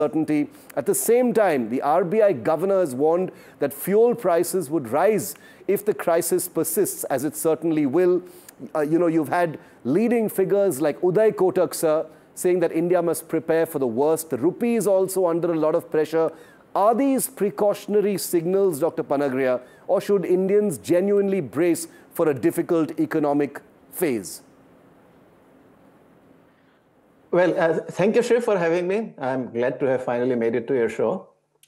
uncertainty. At the same time, the RBI governor has warned that fuel prices would rise if the crisis persists, as it certainly will. You've had leading figures like Uday Kotak, sir, saying that India must prepare for the worst. The rupee is also under a lot of pressure. Are these precautionary signals, Dr. Panagria, or should Indians genuinely brace for a difficult economic phase? Well, thank you, Shiv, for having me. I'm glad to have finally made it to your show.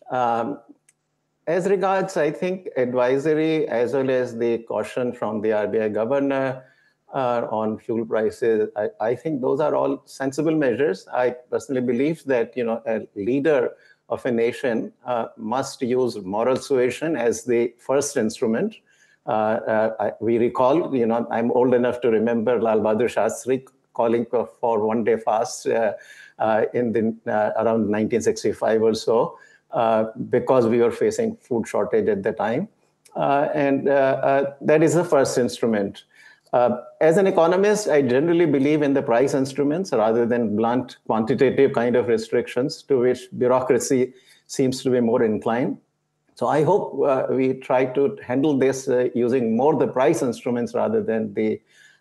As regards, I think, advisory as well as the caution from the RBI governor on fuel prices, I think those are all sensible measures. I personally believe that, a leader of a nation must use moral suasion as the first instrument. We recall, I'm old enough to remember Lal Bahadur Shastri calling for one-day fast in around 1965 or so, because we were facing food shortage at the time. And that is the first instrument. As an economist, I generally believe in the price instruments rather than blunt quantitative kind of restrictions to which bureaucracy seems to be more inclined. So I hope we try to handle this using more the price instruments rather than the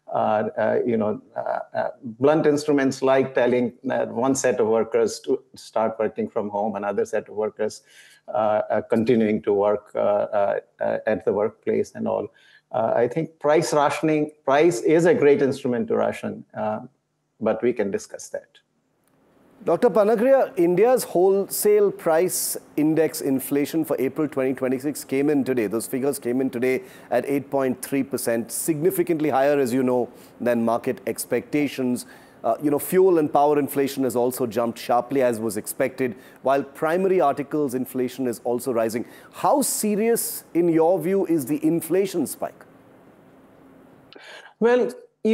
blunt instruments like telling one set of workers to start working from home, another set of workers continuing to work at the workplace and all. I think price is a great instrument to ration, but we can discuss that. Dr. Panagria, India's wholesale price index inflation for April 2026 came in today. Those figures came in today at 8.3%, significantly higher, as you know, than market expectations. Fuel and power inflation has also jumped sharply, as was expected, while primary articles inflation is also rising. How serious, in your view, is the inflation spike? Well,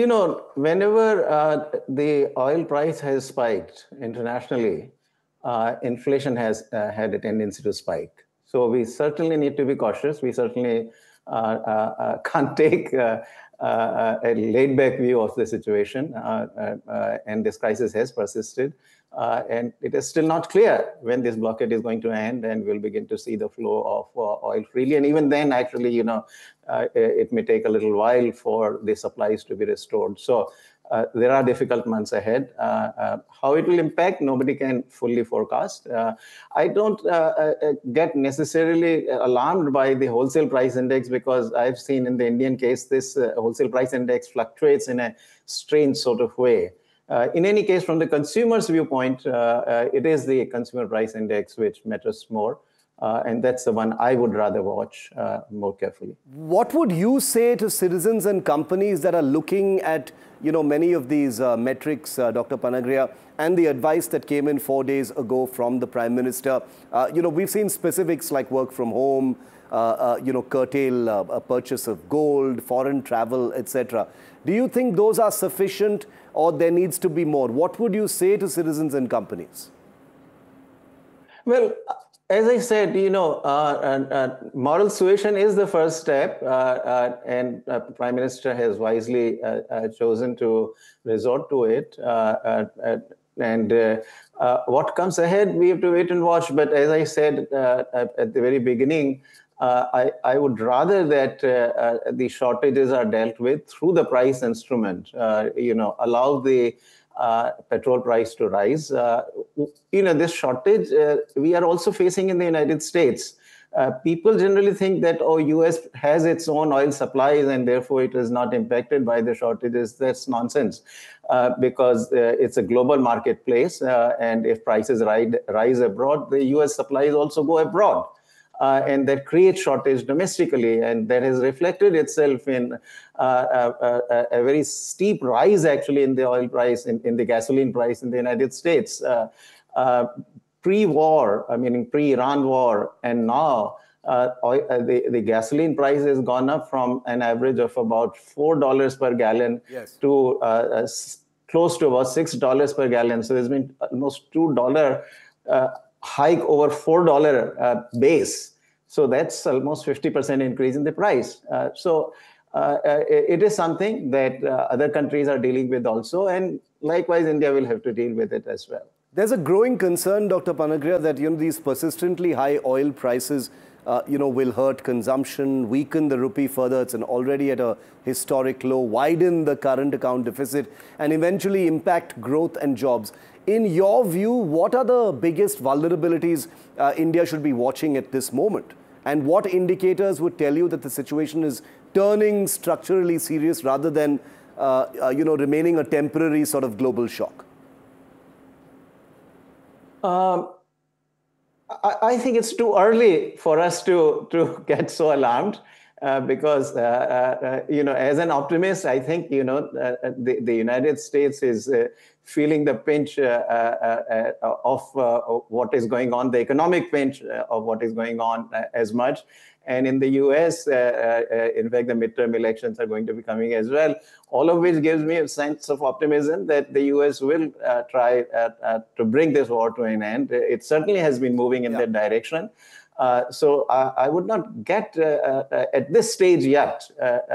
whenever the oil price has spiked internationally, inflation has had a tendency to spike. So we certainly need to be cautious. We certainly can't take a laid-back view of the situation. And this crisis has persisted. And it is still not clear when this blockade is going to end and we'll begin to see the flow of oil freely. And even then, actually, it may take a little while for the supplies to be restored. So there are difficult months ahead. How it will impact, nobody can fully forecast. I don't get necessarily alarmed by the wholesale price index, because I've seen in the Indian case, this wholesale price index fluctuates in a strange sort of way. In any case, from the consumer's viewpoint, it is the consumer price index which matters more. And that's the one I would rather watch more carefully. What would you say to citizens and companies that are looking at, many of these metrics, Dr. Panagria, and the advice that came in 4 days ago from the Prime Minister? We've seen specifics like work from home, curtail a purchase of gold, foreign travel, etc. Do you think those are sufficient, or there needs to be more? What would you say to citizens and companies? Well, as I said, moral suasion is the first step, and Prime Minister has wisely chosen to resort to it. What comes ahead, we have to wait and watch. But as I said at the very beginning, I would rather that the shortages are dealt with through the price instrument. Allow the petrol price to rise. This shortage we are also facing in the United States. People generally think that, US has its own oil supplies and therefore it is not impacted by the shortages. That's nonsense, because it's a global marketplace, and if prices rise abroad, the US supplies also go abroad. And that creates shortage domestically, and that has reflected itself in a very steep rise, actually, in the oil price, in the gasoline price in the United States. Pre-war, meaning pre-Iran war, and now the gasoline price has gone up from an average of about $4 per gallon to close to about $6 per gallon. So there's been almost $2 hike over $4 base. So that's almost 50% increase in the price. It is something that other countries are dealing with also. And likewise, India will have to deal with it as well. There's a growing concern, Dr. Panagraha, that these persistently high oil prices will hurt consumption, weaken the rupee further. It's already at a historic low, widen the current account deficit, and eventually impact growth and jobs. In your view, what are the biggest vulnerabilities India should be watching at this moment? And what indicators would tell you that the situation is turning structurally serious rather than remaining a temporary sort of global shock? I think it's too early for us to get so alarmed because, as an optimist, I think, the United States is feeling the pinch of what is going on, the economic pinch of what is going on as much. And in the US, in fact, the midterm elections are going to be coming as well, all of which gives me a sense of optimism that the US will try to bring this war to an end. It certainly has been moving in that direction. So I would not get at this stage yet,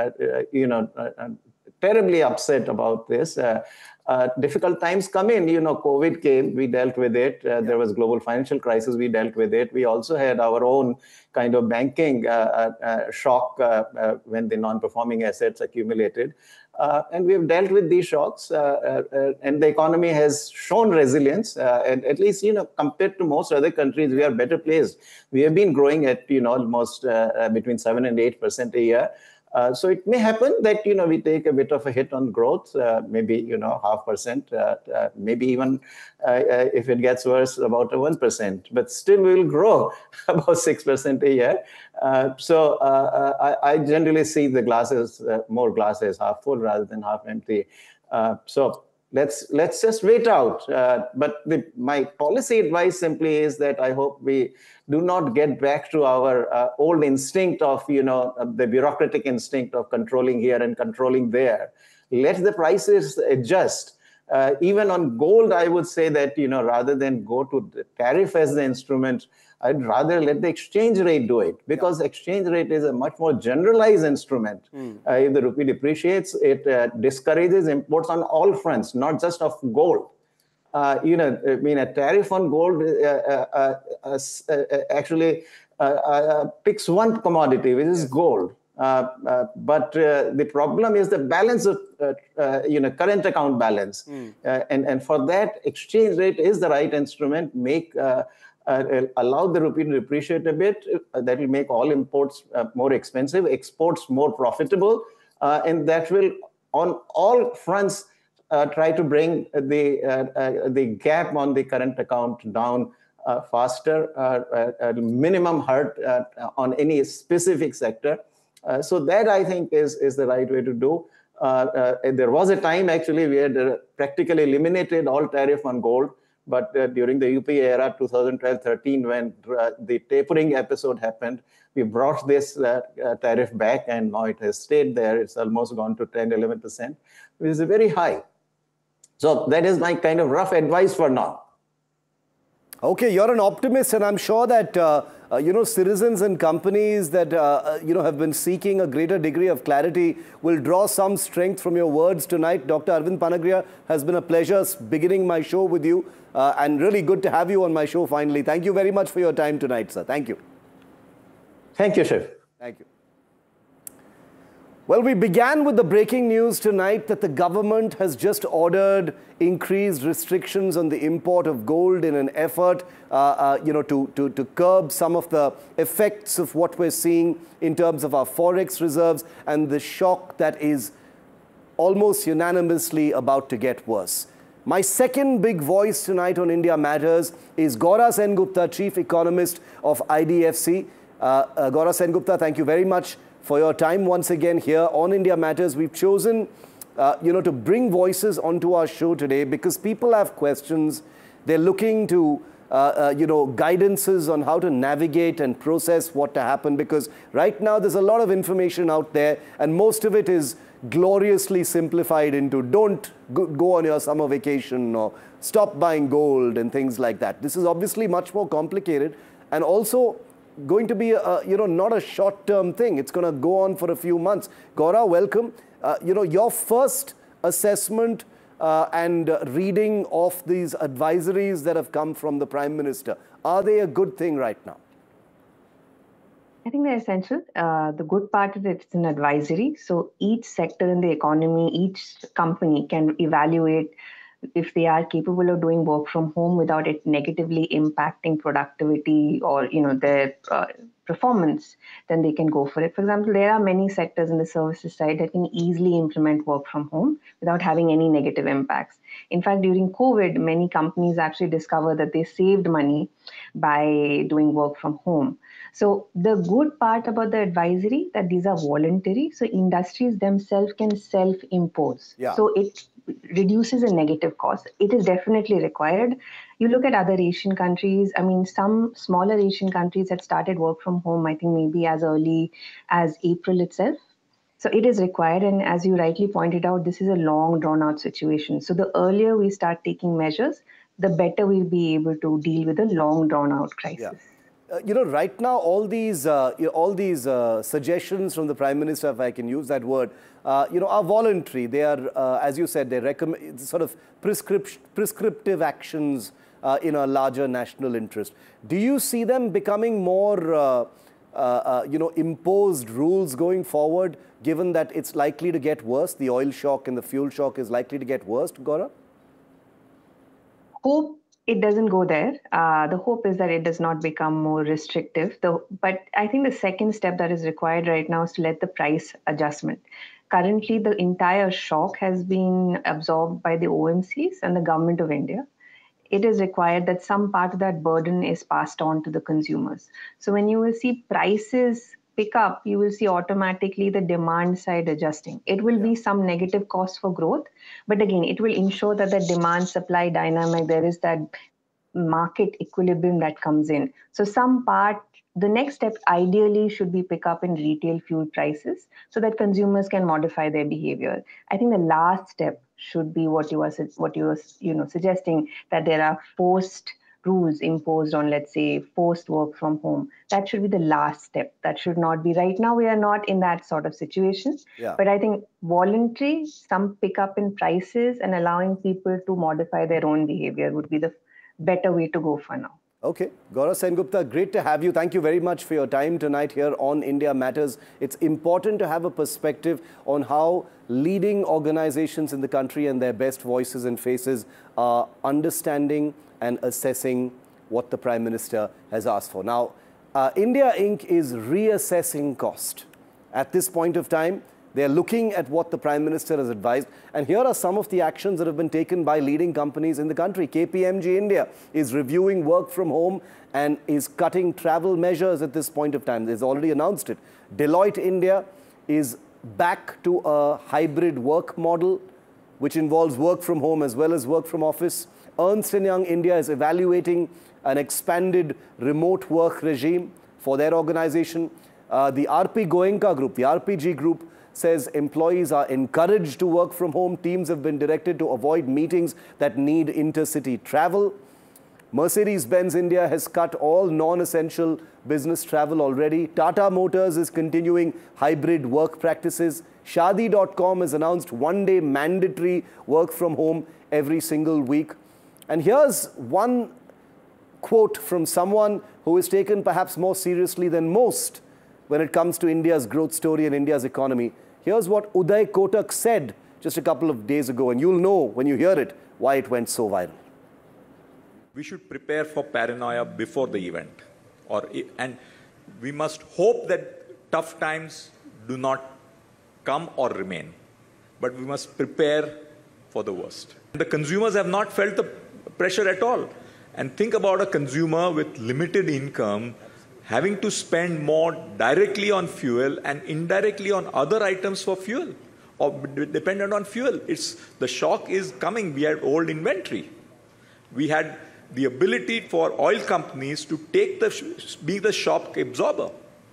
terribly upset about this. Difficult times come in, COVID came, we dealt with it. There was global financial crisis, we dealt with it. We also had our own kind of banking shock when the non-performing assets accumulated. And we've dealt with these shocks, and the economy has shown resilience. And at least, compared to most other countries, we are better placed. We have been growing at, almost between 7 and 8% a year. So it may happen that, we take a bit of a hit on growth, maybe, 0.5%, maybe even if it gets worse, about 1%, but still we will grow about 6% a year. So I generally see the more glasses half full rather than half empty. So let's just wait out. But my policy advice simply is that I hope we do not get back to our old instinct of, the bureaucratic instinct of controlling here and controlling there. Let the prices adjust. Even on gold, I would say that, rather than go to the tariff as the instrument, I'd rather let the exchange rate do it, because exchange rate is a much more generalized instrument. If the rupee depreciates, it discourages imports on all fronts, not just of gold. A tariff on gold actually picks one commodity, which is gold. But the problem is the balance of, current account balance. And for that, exchange rate is the right instrument. Allow the rupee to depreciate a bit. That will make all imports more expensive, exports more profitable, and that will, on all fronts, try to bring the gap on the current account down faster, minimum hurt on any specific sector. So that, I think, is the right way to do. There was a time, actually, we had practically eliminated all tariff on gold. But during the UPA era, 2012-13, when the tapering episode happened, we brought this tariff back, and now it has stayed there. It's almost gone to 10-11%, which is very high. So that is my kind of rough advice for now. Okay, you're an optimist, and I'm sure that citizens and companies that have been seeking a greater degree of clarity will draw some strength from your words tonight. Dr. Arvind Panagraha, has been a pleasure beginning my show with you, and really good to have you on my show finally. Thank you very much for your time tonight, sir. Thank you. Thank you, Shiv. Thank you. Well, we began with the breaking news tonight that the government has just ordered increased restrictions on the import of gold in an effort, to curb some of the effects of what we're seeing in terms of our forex reserves and the shock that is almost unanimously about to get worse. My second big voice tonight on India Matters is Gaura Sengupta, Chief Economist of IDFC. Gaura Sengupta, thank you very much for your time once again here on India Matters. We've chosen, to bring voices onto our show today because people have questions. They're looking to, guidances on how to navigate and process what to happen, because right now there's a lot of information out there and most of it is gloriously simplified into don't go on your summer vacation or stop buying gold and things like that. This is obviously much more complicated and also going to be not a short-term thing. It's going to go on for a few months. Gaura, welcome. Your first assessment and reading of these advisories that have come from the Prime Minister? Are they a good thing right now? I think they're essential. The good part is it's an advisory. So each sector in the economy, each company can evaluate if they are capable of doing work from home without it negatively impacting productivity or their performance, then they can go for it. For example, there are many sectors in the services side that can easily implement work from home without having any negative impacts. In fact, during COVID, many companies actually discovered that they saved money by doing work from home. So the good part about the advisory that these are voluntary, so industries themselves can self-impose. Yeah. So it reduces a negative cost. It is definitely required. You look at other Asian countries, I mean, some smaller Asian countries had started work from home, I think maybe as early as April itself. So it is required. And as you rightly pointed out, this is a long drawn out situation. So the earlier we start taking measures, the better we'll be able to deal with a long drawn out crisis. Yeah. Right now, all these suggestions from the Prime Minister, if I can use that word, are voluntary. They are, as you said, they recommend sort of prescriptive actions in a larger national interest. Do you see them becoming more, imposed rules going forward, given that it's likely to get worse? The oil shock and the fuel shock is likely to get worse, Gaurav? Hope it doesn't go there. The hope is that it does not become more restrictive. But I think the second step that is required right now is to let the price adjustment. Currently, the entire shock has been absorbed by the OMCs and the Government of India. It is required that some part of that burden is passed on to the consumers. So when you will see prices pick up, you will see automatically the demand side adjusting. It will be some negative cost for growth, but again, it will ensure that the demand supply dynamic, there is that market equilibrium that comes in. So some part, the next step ideally should be pick up in retail fuel prices so that consumers can modify their behavior. I think the last step should be what you were suggesting, that there are forced rules imposed on, let's say, forced work from home. That should be the last step. That should not be. Right now, we are not in that sort of situation. Yeah. But I think voluntary, some pickup in prices and allowing people to modify their own behavior would be the better way to go for now. Okay. Gaurav Sengupta, great to have you. Thank you very much for your time tonight here on India Matters. It's important to have a perspective on how leading organizations in the country and their best voices and faces are understanding and assessing what the Prime Minister has asked for. Now, India Inc. is reassessing cost. At this point of time, they're looking at what the Prime Minister has advised. And here are some of the actions that have been taken by leading companies in the country. KPMG India is reviewing work from home and is cutting travel measures at this point of time. They've already announced it. Deloitte India is back to a hybrid work model, which involves work from home as well as work from office. Ernst & Young India is evaluating an expanded remote work regime for their organization. The RP Goenka Group, the RPG Group, says employees are encouraged to work from home. Teams have been directed to avoid meetings that need intercity travel. Mercedes-Benz India has cut all non-essential business travel already. Tata Motors is continuing hybrid work practices. Shaadi.com has announced one-day mandatory work from home every single week. And here's one quote from someone who is taken perhaps more seriously than most when it comes to India's growth story and India's economy. Here's what Uday Kotak said just a couple of days ago, and you'll know when you hear it why it went so viral. We should prepare for paranoia before the event, and we must hope that tough times do not come or remain, but we must prepare for the worst. The consumers have not felt the pressure at all. And think about a consumer with limited income having to spend more directly on fuel and indirectly on other items for fuel, or dependent on fuel. The shock is coming. We had old inventory. We had the ability for oil companies to be the shock absorber.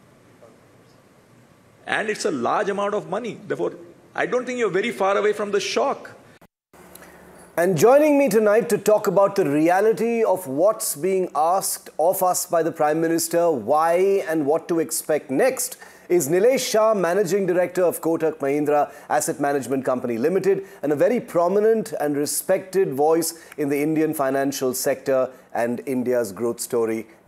And it's a large amount of money. Therefore, I don't think you're very far away from the shock. And joining me tonight to talk about the reality of what's being asked of us by the Prime Minister, why and what to expect next, is Nilesh Shah, Managing Director of Kotak Mahindra Asset Management Company Limited, and a very prominent and respected voice in the Indian financial sector and India's growth story.